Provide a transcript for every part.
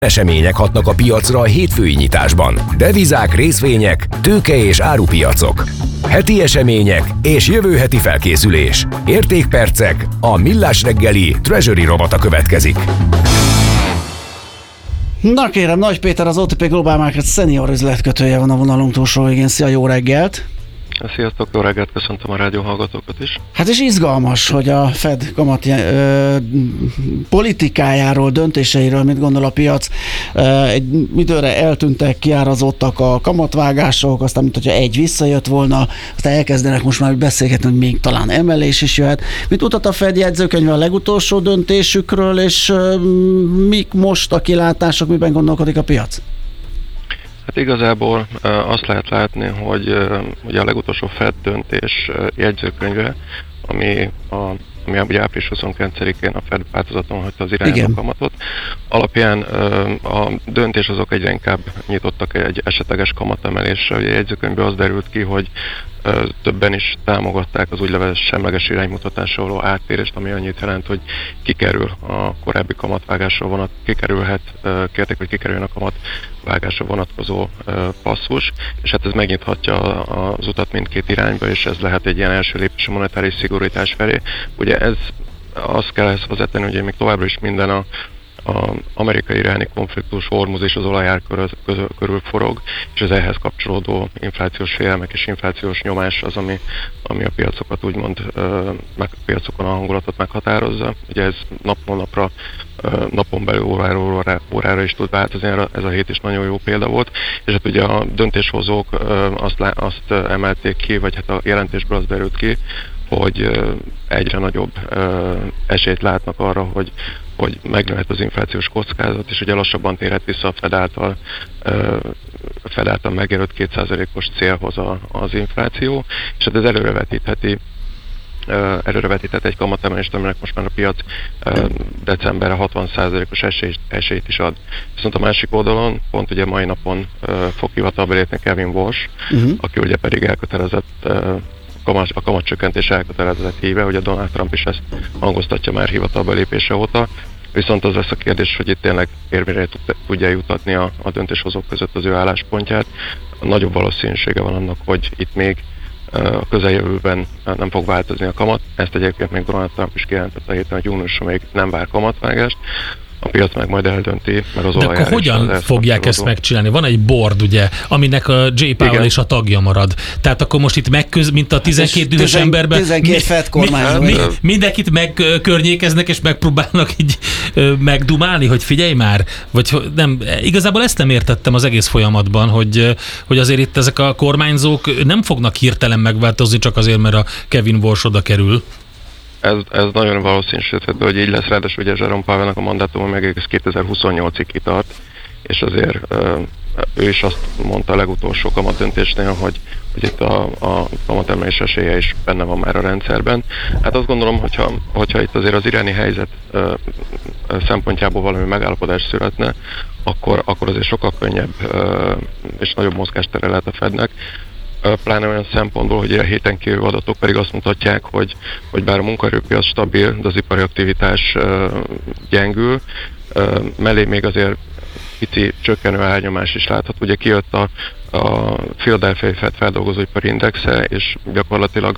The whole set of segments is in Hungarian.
Események hatnak a piacra a hétfői nyitásban. Devizák, részvények, tőke és árupiacok. Heti események és jövő heti felkészülés. Értékpercek, a Millás reggeli Treasury rovata következik. Na kérem, Nagy Péter, az OTP Global Markets senior üzletkötője van a vonalunk túlsó végén. Szia, jó reggelt! Sziasztok, jó reggelt, köszöntöm a rádióhallgatókat is. Hát és izgalmas, hogy a Fed kamat politikájáról, döntéseiről mit gondol a piac. Egy időre eltűntek, kiárazottak a kamatvágások, aztán mint hogyha egy visszajött volna, aztán elkezdenek most már beszélgetni, hogy még talán emelés is jöhet. Mit mutat a Fed jegyzőkönyve a legutolsó döntésükről, és mik most a kilátások, miben gondolkodik a piac? Hát igazából azt lehet látni, hogy a legutolsó Fed döntés jegyzőkönyve, ami ugye április 29-én a Fed változaton hagyta az irányadó kamatot. Alapján a döntés azok egyre inkább nyitottak egy esetleges kamatemelésre. Ugye a jegyzőkönyvből az derült ki, hogy többen is támogatták az úgynevezett semleges iránymutatásról való áttérést, ami annyit jelent, hogy kikerül a korábbi kamatvágásra kérték, hogy kikerüljön a kamatvágásra vonatkozó passzus, és hát ez megnyithatja az utat mindkét irányba, és ez lehet egy ilyen első lépés a monetáris szigorítás felé. Ugye ez azt kell ezt hozzátenni, hogy még továbbra is minden a amerikai-iráni konfliktus, Hormuz és az olajár körül forog, és az ehhez kapcsolódó inflációs félelmek és inflációs nyomás az, ami a piacokat úgymond, piacokon a hangulatot meghatározza. Ugye ez napról napra, napon belül órára is tud változni, ez a hét is nagyon jó példa volt, és hát ugye a döntéshozók azt emelték ki, vagy hát a jelentésből az derült ki, hogy egyre nagyobb esélyt látnak arra, hogy megnőhet az inflációs kockázat, és ugye lassabban térhet vissza a Fed által megjelölt 2%-os célhoz az infláció, és hát ez előrevetíthet egy kamatemelést, aminek most már a piac decemberre 60%-os esélyt is ad. Viszont a másik oldalon, pont ugye mai napon fog hivatalba lépni Kevin Walsh, aki ugye pedig elkötelezett a kamatcsökkentés elkötelezett híve, hogy a Donald Trump is ezt hangoztatja már hivatalba lépése óta. Viszont az lesz a kérdés, hogy itt tényleg érvényre tudja jutatni a döntéshozók között az ő álláspontját. Nagyobb valószínűsége van annak, hogy itt még a közeljövőben nem fog változni a kamat. Ezt egyébként még Donald Trump is kijelentette a héten, hogy júniusra még nem vár kamatvágást. A piac meg majd eldönti, mert az olajár. De akkor hogyan fogják ezt megcsinálni? Van egy board, ugye, aminek a Jay Powell és a tagja marad. Tehát akkor most itt mint a 12 dühös emberben 12 Fed kormányzó. Mindenkit megkörnyékeznek és megpróbálnak így megdumálni, hogy figyelj már, vagy nem. Igazából ezt nem értettem az egész folyamatban, hogy azért itt ezek a kormányzók nem fognak hirtelen megváltozni csak azért, mert a Kevin Walsh oda kerül. Ez nagyon valószínűsíthető, hogy így lesz, ráadásul ugye Jerome Powellnak a mandátuma meg egész 2028-ig kitart, és azért ő is azt mondta a legutolsó kamatdöntésnél, hogy itt a kamatemelés esélye is benne van már a rendszerben. Hát azt gondolom, hogyha itt azért az iráni helyzet szempontjából valami megállapodás születne, akkor azért sokkal könnyebb és nagyobb mozgástere lehet a Fednek. Pláne olyan szempontból, hogy a héten kívül adatok pedig azt mutatják, hogy bár a munkaerőpiac stabil, de az ipari aktivitás gyengül, mellé még azért pici csökkenő elnyomás is látható. Ugye kijött a Philadelphia Fed feldolgozóipari indexe, és gyakorlatilag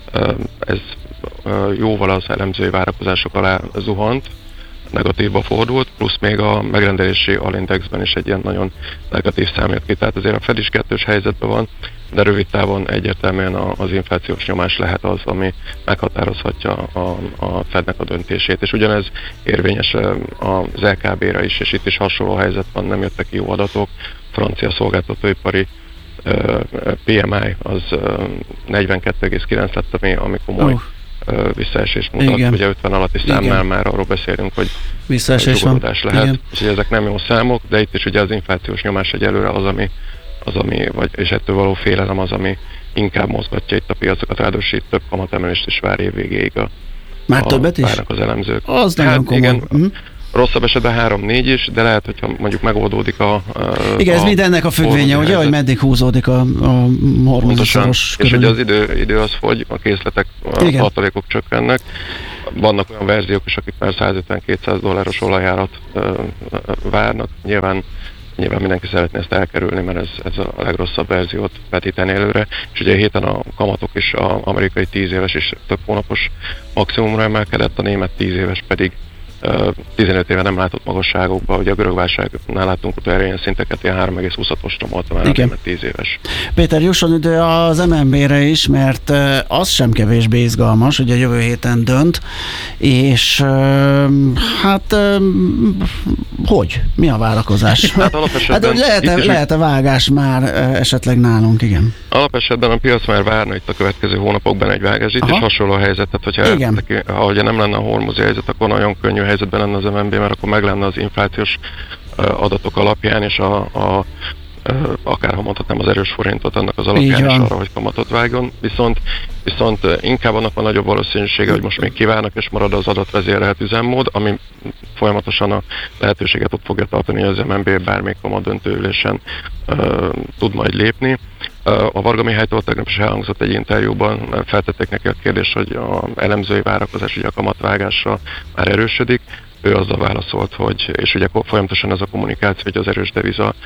ez jóval az elemzői várakozások alá zuhant, negatívba fordult, plusz még a megrendelési alindexben is egy ilyen nagyon negatív szám jött ki. Tehát azért a Fed is kettős helyzetben van, de rövid távon egyértelműen az inflációs nyomás lehet az, ami meghatározhatja a Fednek a döntését. És ugyanez érvényes az LKB-ra is, és itt is hasonló helyzet van, nem jöttek ki jó adatok. Francia szolgáltatóipari PMI az 42,9 lett, ami komoly visszaesés mutat. Igen. Ugye 50 alatti számnál már arról beszélünk, hogy visszaesés van. Lehet. Úgyhogy ezek nem jó számok, de itt is ugye az inflációs nyomás egyelőre és ettől való félelem az, ami inkább mozgatja itt a piacokat, ráadásul itt több kamatemelést is vár év végéig már többet is? várnak az elemzők. Az nagyon komoly. Igen, Rosszabb esetben 3-4 is, de lehet, hogyha mondjuk megoldódik igen, ez mindennek a függvénye, ugye, hogy meddig húzódik a hormonzuszoros körül. És ugye az idő az fogy, a készletek, a tartalékok csökkennek. Vannak olyan verziók is, akik már $150-200 olajárat várnak. Nyilván mindenki szeretné ezt elkerülni, mert ez a legrosszabb verziót vetíteni előre. És ugye a héten a kamatok is, az amerikai 10 éves is több hónapos maximumra emelkedett, a német 10 éves pedig 15 éve nem látott magasságokba, ugye a görög válságnál láttunk utoljára ilyen szinteket, ilyen 3,26-osra volt már a 10 éves. Péter, jusson idő az MNB-re is, mert az sem kevésbé izgalmas, hogy a jövő héten dönt, és hát hogy? Mi a várakozás? Hát lehet-e vágás már esetleg nálunk, igen? Alapesetben a piac már várna itt a következő hónapokban egy vágást, és hasonló a helyzet, tehát hogyha nem lenne a hormozi helyzet, akkor nagyon könnyű helyzetben lenne az MNB, mert akkor meg lenne az inflációs adatok alapján, és akár ha mondhatnám az erős forintot annak az alapján is arra, hogy kamatot vágjon. Viszont inkább annak van nagyobb valószínűsége, hogy most még kívánnak, és marad az adatvezérelt üzemmód, ami folyamatosan a lehetőséget ott fogja tartani, hogy az MNB bármelyik kamat döntőülésen tud majd lépni. A Varga Mihálytól tegnap is elhangzott egy interjúban, feltették neki a kérdést, hogy az elemzői várakozás ugye a kamatvágásra már erősödik. Ő azzal válaszolt, és ugye folyamatosan ez a kommunikáció, hogy az erős deviza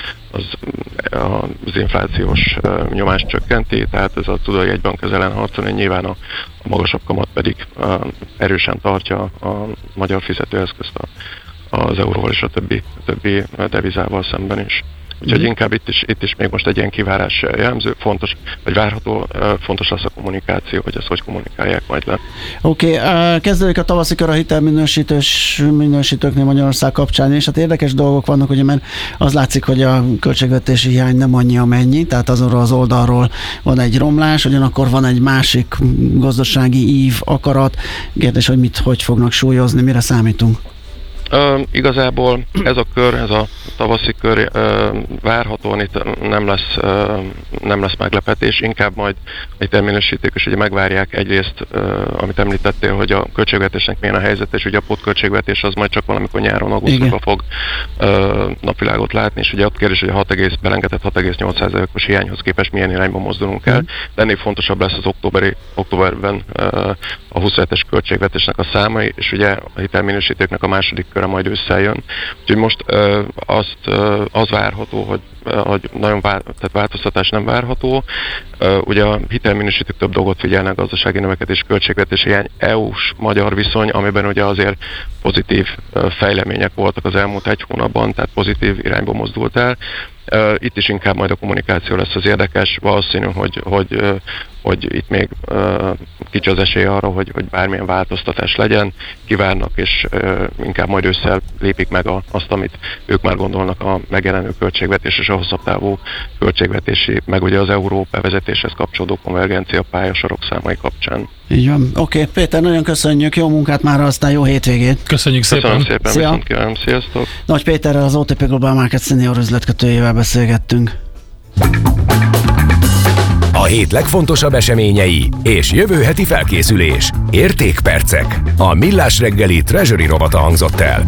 az inflációs nyomást csökkenti, tehát ez a tud a jegybank ellen harcolni, nyilván a magasabb kamat pedig erősen tartja a magyar fizetőeszközt az euróval és a többi devizával szemben is. Úgyhogy inkább itt is még most egy ilyen kivárás jellemző, fontos, vagy várható, fontos lesz a kommunikáció, hogy ezt hogy kommunikálják majd le. Oké, kezdődik a tavaszi kör a hitelminősítőknél Magyarország kapcsán, és hát érdekes dolgok vannak, ugye, mert az látszik, hogy a költségvetési hiány nem annyi amennyi, tehát azonról az oldalról van egy romlás, ugyanakkor van egy másik gazdasági ív, akarat. Kérdés, hogy hogy fognak súlyozni, mire számítunk? Igazából ez a tavaszi kör várhatóan itt nem lesz meglepetés, inkább majd a hitelminősítők is ugye megvárják egyrészt, amit említettél, hogy a költségvetésnek milyen a helyzet, és ugye a pótköltségvetés az majd csak valamikor nyáron, augusztusban fog napvilágot látni, és ugye ott kérdés, hogy a belengedett 6,8%-os hiányhoz képest milyen irányba mozdulunk el, de ennél fontosabb lesz az októberben a 27-es költségvetésnek a számai, és ugye a hitelminősítőknek a második köre majd ősszel jön. Úgyhogy most az várható, hogy nagyon tehát változtatás nem várható. Ugye a hitelminősítők több dolgot figyelnek, gazdasági növekedés, költségvetési hiány, EU-s magyar viszony, amiben ugye azért pozitív fejlemények voltak az elmúlt egy hónapban, tehát pozitív irányba mozdult el. Itt is inkább majd a kommunikáció lesz az érdekes, valószínű, hogy itt még kicsi az esély arra, hogy bármilyen változtatás legyen, kivárnak, és inkább majd ősszel lépik meg azt, amit ők már gondolnak a megjelenő költségvetés és a hosszabb távú költségvetési, meg ugye az euró bevezetéshez kapcsolódó konvergencia pályasorok számai kapcsán. Így van. Oké, Péter, nagyon köszönjük, jó munkát már, aztán jó hétvégét. Köszönjük szépen. Köszönöm szépen, viszont kívánom, sziasztok. Nagy Péterrel, az OTP Global Markets senior üzletkötőjével beszélgettünk. A hét legfontosabb eseményei és jövő heti felkészülés. Értékpercek. A Millás reggeli Treasury rovata hangzott el.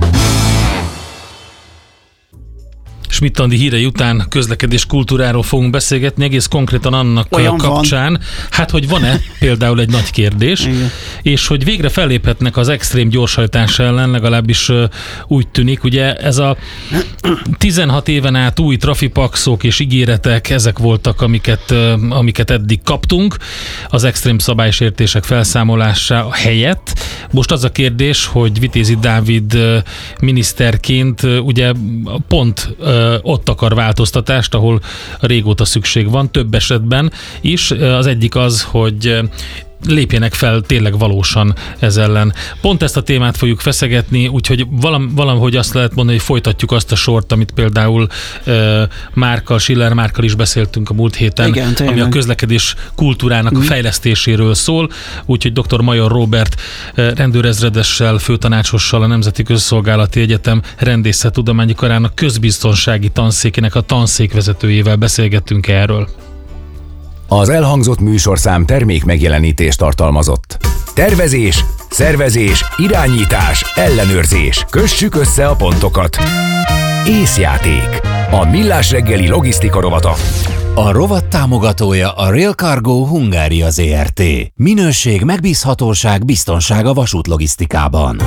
Schmidt-Andi hírei után közlekedés kultúráról fogunk beszélgetni, egész konkrétan annak olyan kapcsán, van. Hát, hogy van-e például egy nagy kérdés, igen, és hogy végre felléphetnek az extrém gyorshajtás ellen, legalábbis úgy tűnik, ugye ez a 16 éven át új trafipaxok és ígéretek, ezek voltak, amiket eddig kaptunk, az extrém szabálysértések felszámolása helyett. Most az a kérdés, hogy Vitézi Dávid miniszterként ugye pont ott akar változtatást, ahol régóta szükség van, több esetben is. Az egyik az, hogy lépjenek fel tényleg valósan ez ellen. Pont ezt a témát fogjuk feszegetni, úgyhogy valahogy azt lehet mondani, hogy folytatjuk azt a sort, amit például Schiller Márkkal is beszéltünk a múlt héten, igen, ami a közlekedés kultúrának a fejlesztéséről szól, úgyhogy dr. Major Róbert rendőrezredessel, főtanácsossal, a Nemzeti Közszolgálati Egyetem Rendészettudományi Karának közbiztonsági tanszékének a tanszékvezetőjével beszélgettünk erről. Az elhangzott műsorszám termék megjelenítést tartalmazott. Tervezés, Szervezés, irányítás, ellenőrzés. Kössük össze a pontokat. Észjáték. A Millás reggeli logisztika rovata. A rovat támogatója a Rail Cargo Hungária Zrt. Minőség, megbízhatóság, biztonság a vasútlogisztikában.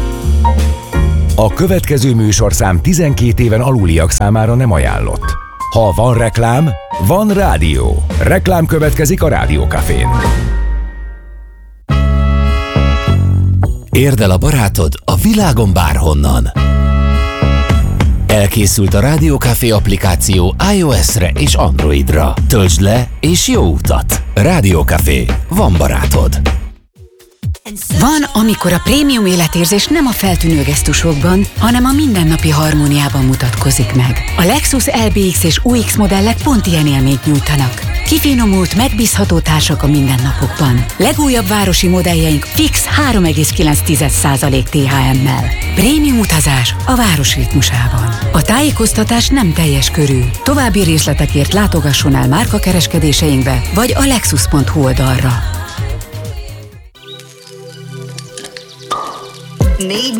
A következő műsorszám 12 éven aluliak számára nem ajánlott. Ha van reklám, van rádió. Reklám következik a Rádiókafén. Érd el a barátod a világon bárhonnan. Elkészült a Rádiókafé applikáció iOS-re és Androidra. Töltsd le és jó utat! Rádiókafé. Van barátod. Van, amikor a prémium életérzés nem a feltűnő gesztusokban, hanem a mindennapi harmóniában mutatkozik meg. A Lexus LBX és UX modellek pont ilyen élményt nyújtanak. Kifinomult, megbízható társak a mindennapokban. Legújabb városi modelljeink fix 3,9% THM-mel. Prémium utazás a város ritmusában. A tájékoztatás nem teljes körű. További részletekért látogasson el márkakereskedéseinkbe, vagy a lexus.hu oldalra. 4